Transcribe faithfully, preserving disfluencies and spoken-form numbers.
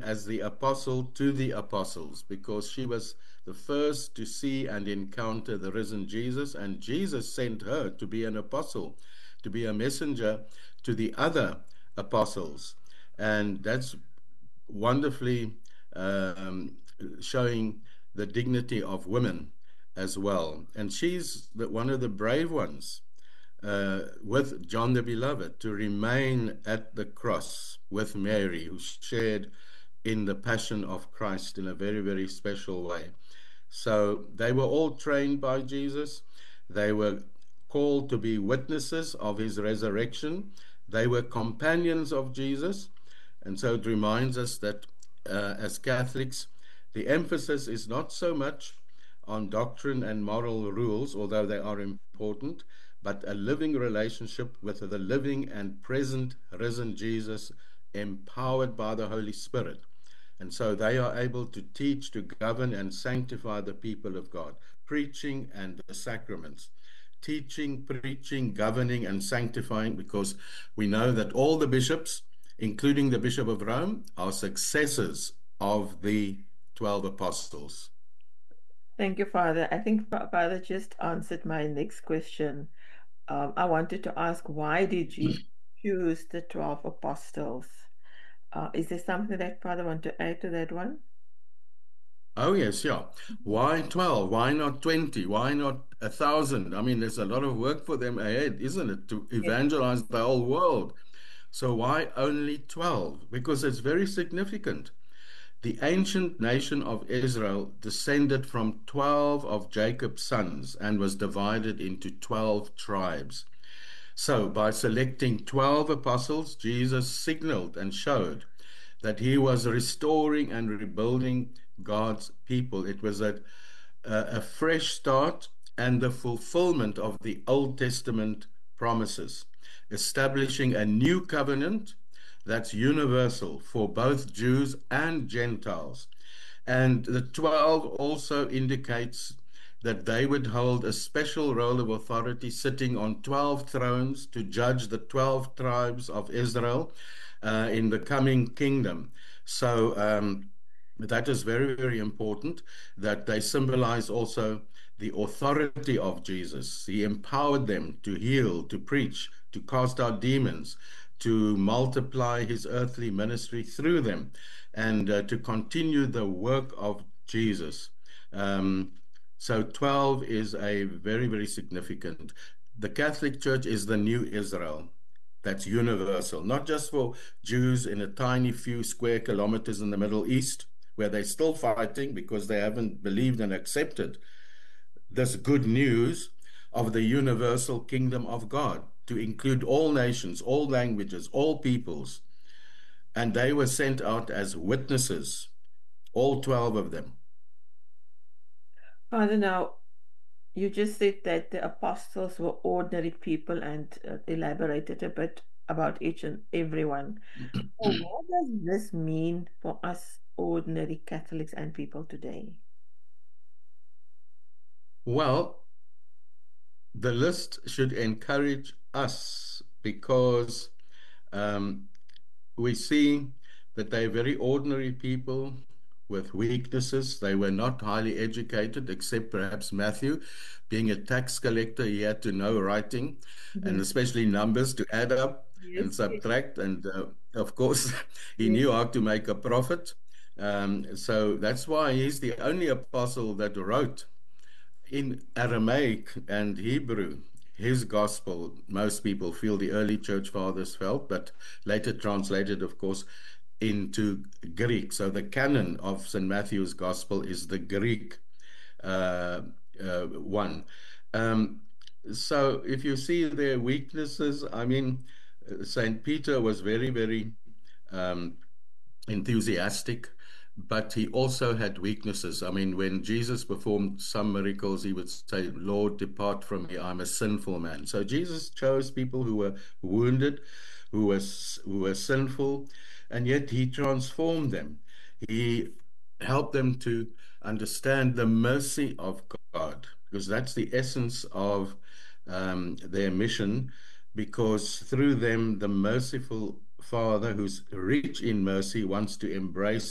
as the apostle to the apostles because she was the first to see and encounter the risen Jesus, and Jesus sent her to be an apostle, to be a messenger to the other apostles. And that's wonderfully um, showing the dignity of women as well. And she's the, one of the brave ones uh, with John the Beloved to remain at the cross with Mary, who shared in the passion of Christ in a very, very special way. So they were all trained by Jesus. They were called to be witnesses of his resurrection. They were companions of Jesus. And so it reminds us that uh, as Catholics, the emphasis is not so much on doctrine and moral rules, although they are important, but a living relationship with the living and present risen Jesus, empowered by the Holy Spirit. And so they are able to teach, to govern, and sanctify the people of God, preaching and the sacraments. Teaching, preaching, governing, and sanctifying, because we know that all the bishops, including the Bishop of Rome, are successors of the twelve apostles. Thank you, Father. I think Fa- Father just answered my next question. Um, I wanted to ask, why did Jesus choose the twelve apostles? Uh, is there something that Father want to add to that one? Oh, yes, yeah. Why twelve? Why not twenty? Why not a thousand? I mean, there's a lot of work for them ahead, isn't it, to Yes. evangelize the whole world. So why only twelve? Because it's very significant. The ancient nation of Israel descended from twelve of Jacob's sons and was divided into twelve tribes. So, by selecting twelve apostles, Jesus signaled and showed that he was restoring and rebuilding God's people. It was a, a, a fresh start and the fulfillment of the Old Testament promises, establishing a new covenant that's universal for both Jews and Gentiles. And the twelve also indicates that they would hold a special role of authority, sitting on twelve thrones to judge the twelve tribes of Israel uh, in the coming kingdom. So um, that is very, very important, that they symbolize also the authority of Jesus. He empowered them to heal, to preach, to cast out demons, to multiply his earthly ministry through them, and uh, to continue the work of Jesus. Um, so twelve is a very, very significant. The Catholic Church is the new Israel. That's universal, not just for Jews in a tiny few square kilometers in the Middle East, where they're still fighting because they haven't believed and accepted this good news of the universal kingdom of God to include all nations, all languages, all peoples. And they were sent out as witnesses, all twelve of them. Father, now you just said that the apostles were ordinary people and uh, elaborated a bit about each and every one. So what does this mean for us ordinary Catholics and people today? Well, the list should encourage us because um, we see that they're very ordinary people with weaknesses. They were not highly educated, except perhaps Matthew. Being a tax collector, he had to know writing and Mhm. especially numbers to add up and Yes, yes, subtract. And uh, of course, he yes. knew how to make a profit. Um, so that's why he's the only apostle that wrote in Aramaic and Hebrew. His gospel, most people feel the early church fathers felt, but later translated, of course, into Greek. So the canon of Saint Matthew's gospel is the Greek uh, uh, one. Um, so if you see their weaknesses, I mean, Saint Peter was very, very um, enthusiastic, but he also had weaknesses. I mean, when Jesus performed some miracles, he would say, Lord, depart from me, I'm a sinful man. So Jesus chose people who were wounded, who were, who were sinful, and yet he transformed them. He helped them to understand the mercy of God, because that's the essence of um, their mission, because through them, the merciful Father, who's rich in mercy, wants to embrace